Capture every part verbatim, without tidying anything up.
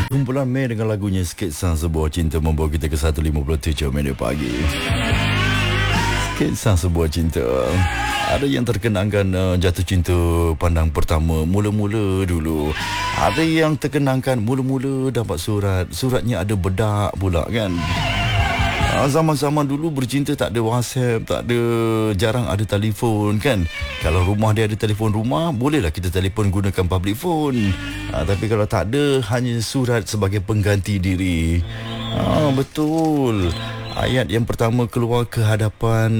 Kumpulan Mei dengan lagunya Sketsa Sebuah Cinta membawa kita ke seratus lima puluh tujuh minit pagi. Sketsa Sebuah Cinta. Ada yang terkenangkan uh, jatuh cinta pandang pertama mula-mula dulu. Ada yang terkenangkan mula-mula dapat surat. Suratnya ada bedak pula kan. Zaman-zaman dulu bercinta tak ada WhatsApp, tak ada, jarang ada telefon kan. Kalau rumah dia ada telefon rumah, bolehlah kita telefon gunakan public phone. Ha, tapi kalau tak ada, hanya surat sebagai pengganti diri. Ha, betul. Ayat yang pertama keluar ke hadapan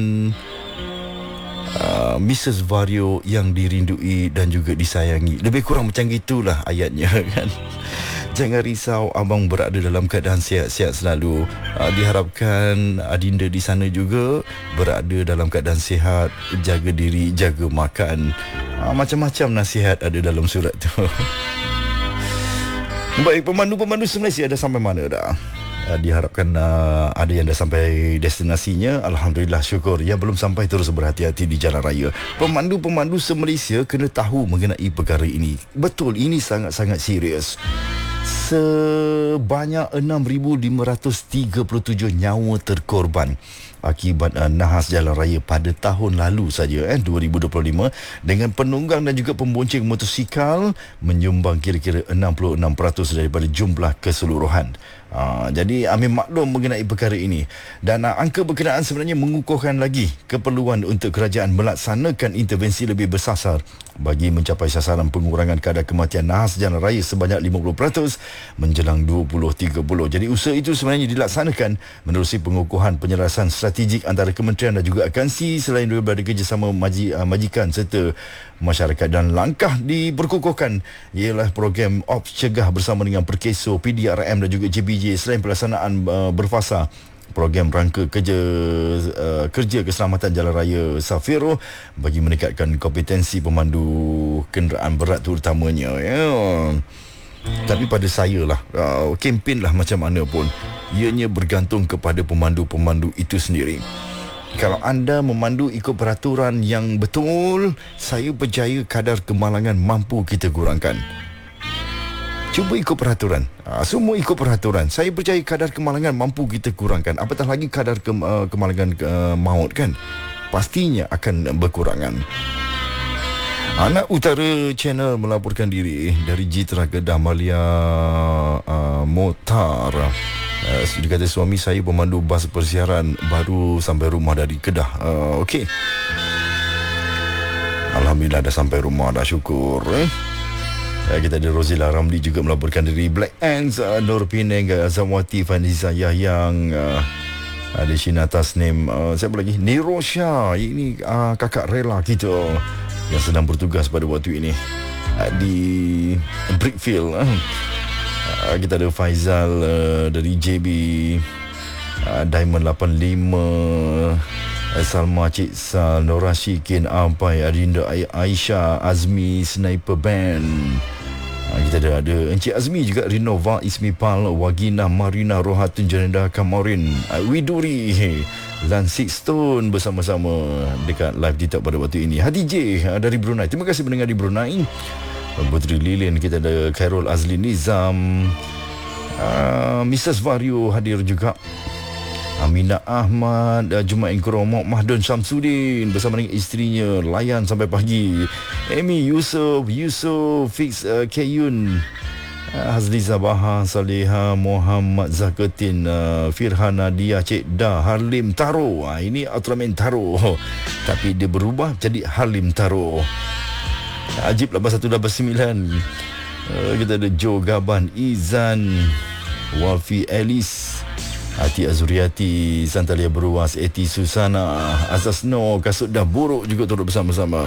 uh, Missus Vario yang dirindui dan juga disayangi. Lebih kurang macam gitulah ayatnya kan. Jangan risau, abang berada dalam keadaan sihat-sihat selalu. Uh, diharapkan adinda di sana juga berada dalam keadaan sihat, jaga diri, jaga makan. Uh, macam-macam nasihat ada dalam surat tu. Baik, pemandu-pemandu Malaysia dah sampai mana dah? Uh, diharapkan uh, ada yang dah sampai destinasinya. Alhamdulillah, syukur. Yang belum sampai terus berhati-hati di jalan raya. Pemandu-pemandu se-Malaysia kena tahu mengenai perkara ini. Betul, ini sangat-sangat serius. Sebanyak enam ribu lima ratus tiga puluh tujuh nyawa terkorban akibat uh, nahas jalan raya pada tahun lalu saja eh dua ribu dua puluh lima, dengan penunggang dan juga pembonceng motosikal menyumbang kira-kira enam puluh enam peratus daripada jumlah keseluruhan. Uh, jadi ambil maklum mengenai perkara ini. Dan uh, angka berkenaan sebenarnya mengukuhkan lagi keperluan untuk kerajaan melaksanakan intervensi lebih bersasar bagi mencapai sasaran pengurangan kadar kematian nahas jalan raya sebanyak lima puluh peratus menjelang dua ribu tiga puluh. Jadi usaha itu sebenarnya dilaksanakan menerusi pengukuhan penyelarasan strategik antara kementerian dan juga agensi selain daripada kerjasama maji, uh, majikan serta masyarakat. Dan langkah diperkukuhkan ialah program Ops Cegah bersama dengan Perkeso, P D R M dan juga J B J selain pelaksanaan uh, berfasa program rangka kerja uh, kerja keselamatan jalan raya Safiro bagi meningkatkan kompetensi pemandu kenderaan berat terutamanya ya. Tapi pada saya lah, uh, kempen lah macam mana pun, ianya bergantung kepada pemandu-pemandu itu sendiri. Kalau anda memandu ikut peraturan yang betul, saya percaya kadar kemalangan mampu kita kurangkan. Cuba ikut peraturan. Ha, semua ikut peraturan. Saya percaya kadar kemalangan mampu kita kurangkan. Apatah lagi kadar ke, uh, kemalangan uh, maut kan. Pastinya akan berkurangan. Anak Utara Channel melaporkan diri dari Jitra Kedah, Malia uh, Motar. Uh, dia kata suami saya pemandu bas persiaran, baru sampai rumah dari Kedah. Uh, Okey. Alhamdulillah dah sampai rumah, dah syukur eh. Uh, kita ada Rozila Ramli juga melaporkan diri. Black Ants, uh, Nur Penang, uh, Zawati, Faniza Yahyang, uh, ada Shina Tasnim, uh, siapa lagi? Nirosha. Ini uh, kakak rela kita yang sedang bertugas pada waktu ini uh, di Brickfield. Uh. Uh, kita ada Faizal uh, dari J B, uh, Diamond lapan lima, uh, Salma Cik Sal, Nora Shikin, Ampai, Adinda Aisyah, Azmi, Sniper Band. Uh, kita ada, ada Encik Azmi juga, Rinova, Ismi Pal, Wagina, Marina, Rohatun, Janenda, Kamarin, uh, Widuri dan Six Stone bersama-sama dekat live TikTok pada waktu ini. Hadi J uh, dari Brunei. Terima kasih mendengar di Brunei. Putri Lilin, kita ada Khairul Azli Nizam, uh, Missus Vario hadir juga, Aminah Ahmad, uh, Jumain Kuromok, Mahdun Syamsuddin bersama dengan isterinya layan sampai pagi, Amy Yusof, Yusof, Fix uh, Kayun, uh, Hazli Zabaha, Saleha, Muhammad Zaketin, uh, Firhana Dia, Cik Da, Harlim Taro. uh, Ini Ultraman Taro tapi dia berubah jadi Harlim Taro. Ajib lapan satu lapan sembilan. uh, Kita ada Joe Gaban, Izan, Wafi Elis, Ati Azuriati, Santalia Beruas, Eti Susana, Azaz No, Kasut Dah Buruk juga turut bersama-sama.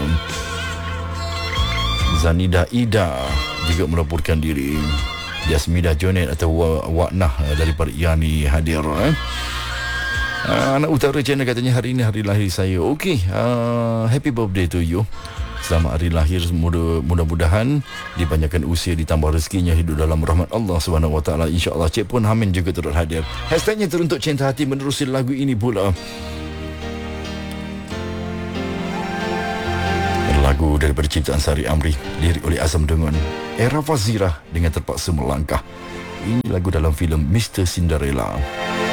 Zanida Ida juga melaporkan diri. Jasmida Jonet atau Waknah daripada Yani hadir eh. uh, Anak Utara Channel katanya hari ini hari lahir saya. Okey, uh, happy birthday to you. Selamat hari lahir, mudah-mudahan dipanjangkan usia, ditambah rezekinya, hidup dalam rahmat Allah Subhanahu Wa Taala. Insya-Allah. Cik pun Hamin juga turut hadir. Hashtagnya teruntuk cinta hati menerusi lagu ini pula. Lagu daripada ciptaan Sari Amri, lirik oleh Azam Dengon. Era Fazirah dengan Terpaksa Melangkah. Ini lagu dalam filem Mister Cinderella.